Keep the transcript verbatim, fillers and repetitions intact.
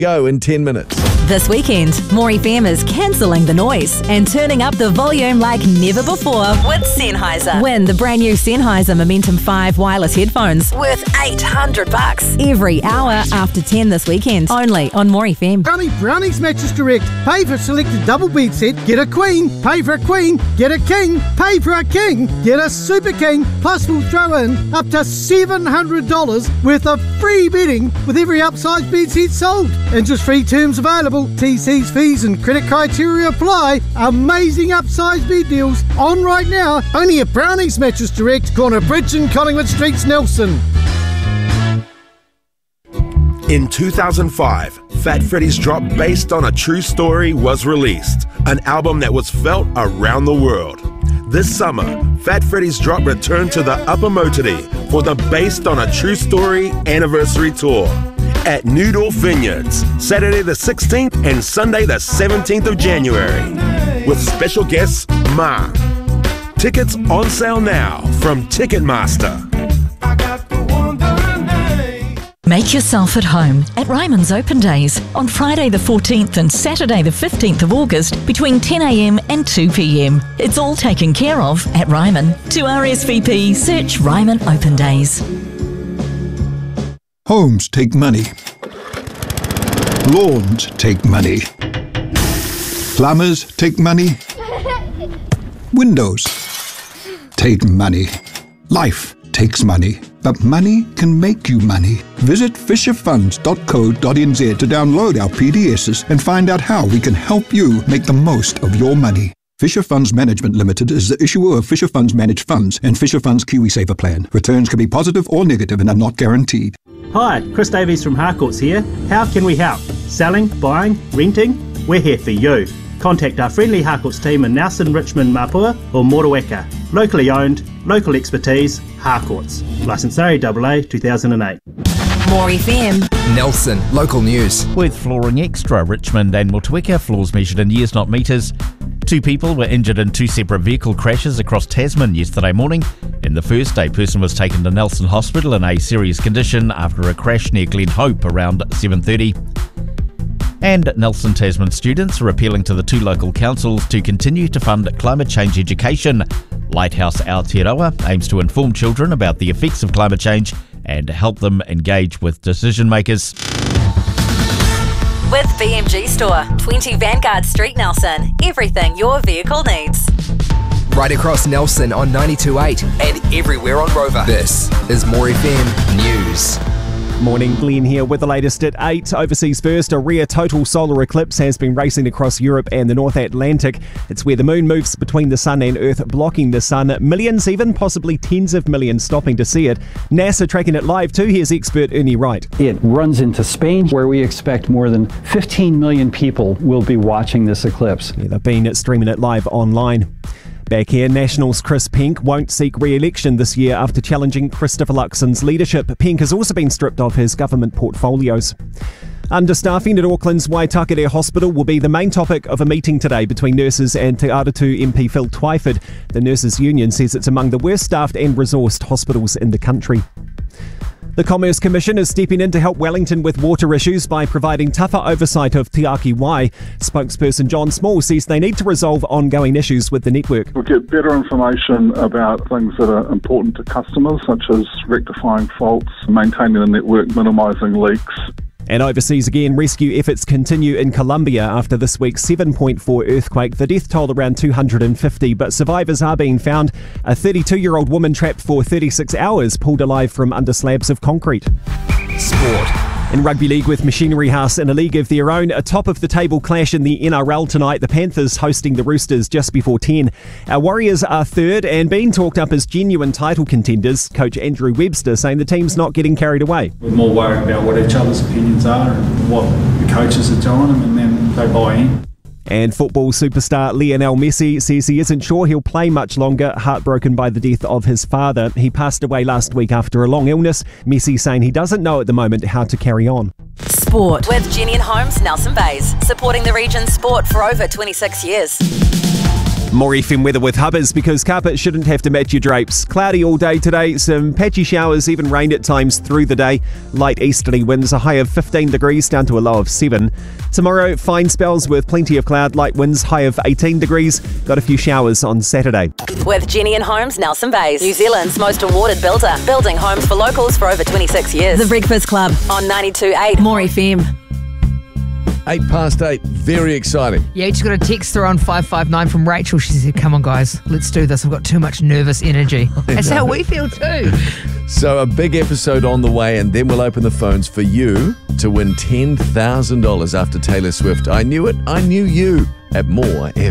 Go in ten minutes. This weekend, More F M is cancelling the noise and turning up the volume like never before with Sennheiser. Win the brand new Sennheiser Momentum five wireless headphones worth eight hundred bucks every hour after ten this weekend, only on More F M. Brownie Brownies Mattress Direct. Pay for a selected double bed set, get a queen. Pay for a queen, get a king. Pay for a king, get a super king. Plus we'll throw in up to seven hundred dollars worth of free bedding with every upsized bed set sold. Interest-free terms available. T Cs, fees and credit criteria apply. Amazing upsized bed deals on right now. Only at Brownies Mattress Direct, corner Bridge and Collingwood Streets, Nelson. In two thousand five, Fat Freddy's Drop, based on a true story, was released. An album that was felt around the world. This summer, Fat Freddy's Drop returned to the Upper Motiri for the Based on a True Story anniversary tour at Noodle Vineyards, Saturday the sixteenth and Sunday the seventeenth of January, with special guests Ma. Tickets on sale now from Ticketmaster. Make yourself at home at Ryman's Open Days on Friday the fourteenth and Saturday the fifteenth of August between ten a m and two p m. It's all taken care of at Ryman. To R S V P, search Ryman Open Days. Homes take money. Lawns take money. Plumbers take money. Windows take money. Life takes money. But money can make you money. Visit fisher funds dot co dot n z to download our P D Ss and find out how we can help you make the most of your money. Fisher Funds Management Limited is the issuer of Fisher Funds Managed Funds and Fisher Funds KiwiSaver Plan. Returns can be positive or negative and are not guaranteed. Hi, Chris Davies from Harcourts here. How can we help? Selling, buying, renting? We're here for you. Contact our friendly Harcourts team in Nelson, Richmond, Mapua or Motueka. Locally owned, local expertise, Harcourts. Licence R A A A two thousand eight. More F M. Nelson, local news. With Flooring Extra, Richmond and Motueka, floors measured in years, not metres. Two people were injured in two separate vehicle crashes across Tasman yesterday morning. In the first, a person was taken to Nelson Hospital in a serious condition after a crash near Glen Hope around seven thirty. And Nelson Tasman students are appealing to the two local councils to continue to fund climate change education. Lighthouse Aotearoa aims to inform children about the effects of climate change and help them engage with decision makers. With B M G Store, twenty Vanguard Street, Nelson. Everything your vehicle needs. Right across Nelson on ninety-two point eight and everywhere on Rover. This is More F M News. Morning, Glenn here with the latest at eight. Overseas first, a rare total solar eclipse has been racing across Europe and the North Atlantic. It's where the moon moves between the sun and Earth, blocking the sun. Millions, even possibly tens of millions, stopping to see it. NASA tracking it live too. Here's expert Ernie Wright. It runs into Spain, where we expect more than fifteen million people will be watching this eclipse. Yeah, they've been streaming it live online. Back here, Nationals' Chris Penk won't seek re-election this year after challenging Christopher Luxon's leadership. Penk has also been stripped of his government portfolios. Understaffing at Auckland's Waitakere Hospital will be the main topic of a meeting today between nurses and Te Aratu M P Phil Twyford. The Nurses Union says it's among the worst staffed and resourced hospitals in the country. The Commerce Commission is stepping in to help Wellington with water issues by providing tougher oversight of Te Aki Wai. Spokesperson John Small says they need to resolve ongoing issues with the network. We'll get better information about things that are important to customers, such as rectifying faults, maintaining the network, minimising leaks. And overseas again, rescue efforts continue in Colombia after this week's seven point four earthquake. The death toll around two hundred fifty, but survivors are being found. A thirty-two-year-old woman trapped for thirty-six hours pulled alive from under slabs of concrete. Sport. In rugby league with Machinery House in a league of their own, a top-of-the-table clash in the N R L tonight. The Panthers hosting the Roosters just before ten. Our Warriors are third and being talked up as genuine title contenders. Coach Andrew Webster saying the team's not getting carried away. We're more worried about what each other's opinions are and what the coaches are telling them, and then they buy in. And football superstar Lionel Messi says he isn't sure he'll play much longer, heartbroken by the death of his father. He passed away last week after a long illness. Messi saying he doesn't know at the moment how to carry on. Sport with Jenny and Holmes, Nelson Bays, supporting the region's sport for over twenty-six years. More F M weather with Hubbers, because carpet shouldn't have to match your drapes. Cloudy all day today, some patchy showers, even rain at times through the day. Light easterly winds, a high of fifteen degrees down to a low of seven. Tomorrow, fine spells with plenty of cloud, light winds, high of eighteen degrees. Got a few showers on Saturday. With Jenny and Homes, Nelson Bays, New Zealand's most awarded builder, building homes for locals for over twenty-six years. The Breakfast Club on ninety-two point eight More F M. Eight past eight, very exciting. Yeah, you just got a text through on five five nine from Rachel. She said, come on guys, let's do this. I've got too much nervous energy. That's how we feel too. So a big episode on the way, and then we'll open the phones for you to win ten thousand dollars after Taylor Swift. I knew it, I knew you at More F M.